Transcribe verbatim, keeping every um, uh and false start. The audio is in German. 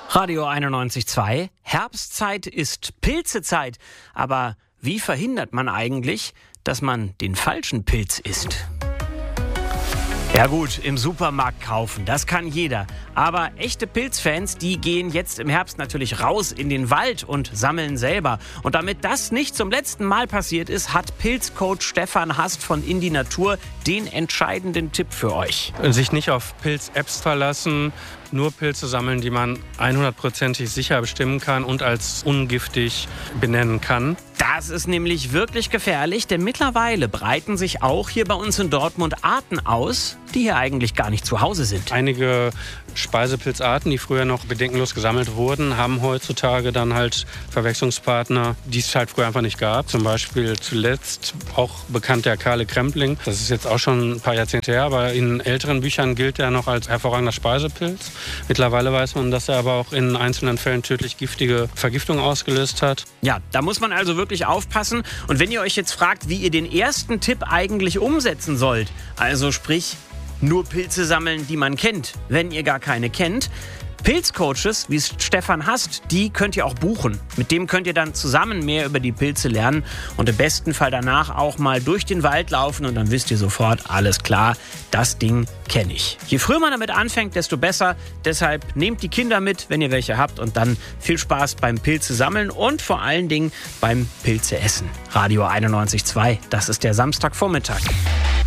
Radio einundneunzig Komma zwei. Herbstzeit ist Pilzezeit. Aber wie verhindert man eigentlich, dass man den falschen Pilz isst? Ja gut, im Supermarkt kaufen, das kann jeder. Aber echte Pilzfans, die gehen jetzt im Herbst natürlich raus in den Wald und sammeln selber. Und damit das nicht zum letzten Mal passiert ist, hat Pilzcoach Stefan Hast von In die Natur den entscheidenden Tipp für euch. Sich nicht auf Pilz-Apps verlassen, nur Pilze sammeln, die man hundertprozentig sicher bestimmen kann und als ungiftig benennen kann. Das ist nämlich wirklich gefährlich, denn mittlerweile breiten sich auch hier bei uns in Dortmund Arten aus, die hier eigentlich gar nicht zu Hause sind. Einige Speisepilzarten, die früher noch bedenkenlos gesammelt wurden, haben heutzutage dann halt Verwechslungspartner, die es halt früher einfach nicht gab. Zum Beispiel zuletzt auch bekannt der kahle Krempling. Das ist jetzt auch schon ein paar Jahrzehnte her, aber in älteren Büchern gilt er noch als hervorragender Speisepilz. Mittlerweile weiß man, dass er aber auch in einzelnen Fällen tödlich giftige Vergiftungen ausgelöst hat. Ja, da muss man also wirklich aufpassen. Und wenn ihr euch jetzt fragt, wie ihr den ersten Tipp eigentlich umsetzen sollt, also sprich, nur Pilze sammeln, die man kennt, wenn ihr gar keine kennt. Pilzcoaches, wie es Stefan Hast, die könnt ihr auch buchen. Mit dem könnt ihr dann zusammen mehr über die Pilze lernen und im besten Fall danach auch mal durch den Wald laufen und dann wisst ihr sofort, alles klar, das Ding kenne ich. Je früher man damit anfängt, desto besser. Deshalb nehmt die Kinder mit, wenn ihr welche habt und dann viel Spaß beim Pilze sammeln und vor allen Dingen beim Pilze essen. Radio einundneunzig Komma zwei, das ist der Samstagvormittag.